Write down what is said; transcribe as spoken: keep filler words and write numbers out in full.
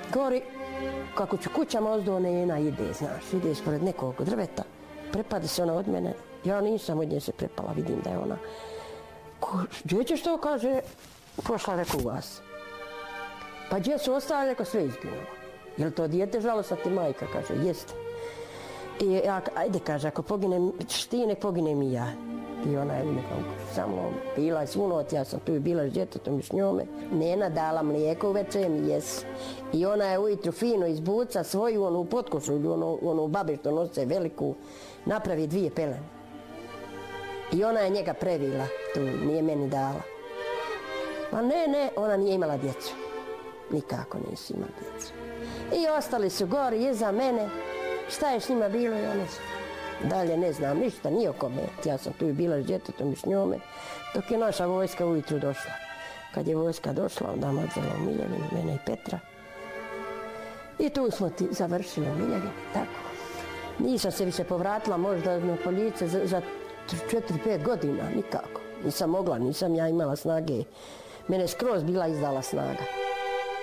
Gori, kako ću kućama ozdo, Nena ide, znaš, ide ispred nekog drveta, prepade se ona od mene, ja nisam od nje se prepala, vidim da je ona. Gdje ćeš to, kaže, pošla reko u vas. Pa gdje su ostali, reko sve izginulo. Je li to dijete žalosna ti majka, kaže, jeste. I ja, ajde, kaže, ako poginem ti, nek poginem i ja. I ona je uvijek sa mnom bila svunot, ja sam tu i bila s djetetom i s njome. Nena dala mlijeko uveče mi jes. I ona je ujutru fino izbuca svoju onu potkošulju, onu, onu babi što nose veliku, napravi dvije pelene. I ona je njega previla, tu nije meni dala. Pa ne, ne, ona nije imala djecu. Nikako nisi imala djecu. I ostali su gori iza mene. Šta je s njima bilo i one su. Dalje ne znam ništa, ni o kome. Ja sam tu i bila s djetetom i s njome. Dok je naša vojska ujutru došla. Kad je vojska došla, onda me odzela u Miljevinu, mene i Petra. I tu smo ti završili u Miljevinu, tako. Nisam se više povratila možda na police za, za četiri pet godina, nikako. Nisam mogla, nisam ja imala snage. Mene skroz bila izdala snaga.